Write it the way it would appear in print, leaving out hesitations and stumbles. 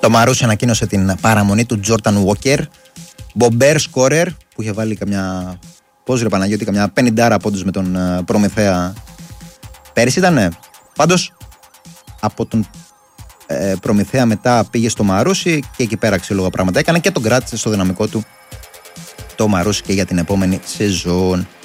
Το Μαρούσι ανακοίνωσε την παραμονή του Τζόρταν Walker, μπομπέρ σκόρερ που είχε βάλει καμιά. Πώς ρε Παναγιώτη, καμιά 50 πόντους με τον Προμηθέα πέρυσι ήτανε. Πάντως από τον Προμηθέα μετά πήγε στο Μαρούσι και εκεί πέρα ξύλογα πράγματα έκανε και τον κράτησε στο δυναμικό του το Μαρούσι και για την επόμενη σεζόν.